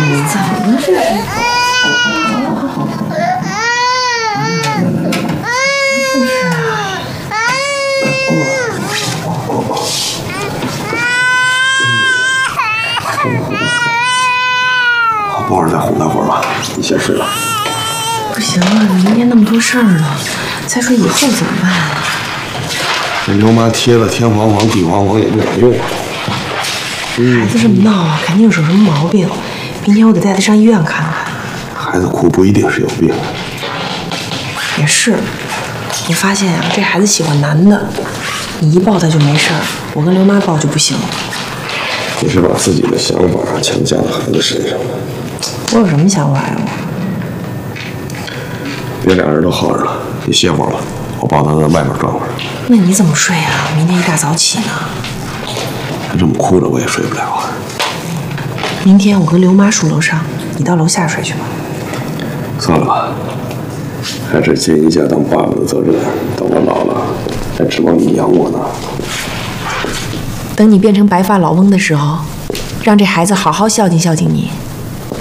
怎么了这是？ 不好好再哄他会儿吧，你先睡吧。 不行啊，明天那么多事儿呢，再说以后怎么办啊？ 这刘妈贴了天黄黄地黄黄也不管用。 孩子这么闹啊，肯定是有什么毛病。明天我得带他上医院看看。 孩子哭不一定是有病。 也是，我发现呀，这孩子喜欢男的，你一抱他就没事儿，我跟刘妈抱就不行。 你是把自己的想法强加到孩子身上了。 我有什么想法呀？ 别俩人都耗着了，你歇会儿吧，我抱他在外面转会儿。 那你怎么睡啊？明天一大早起呢？ 他这么哭着我也睡不了啊。 明天我跟刘妈住楼上，你到楼下睡去吧。 算了吧，还是尽一下当爸爸的责任。等我老了，还指望你养我呢。 等你变成白发老翁的时候，让这孩子好好孝敬孝敬你。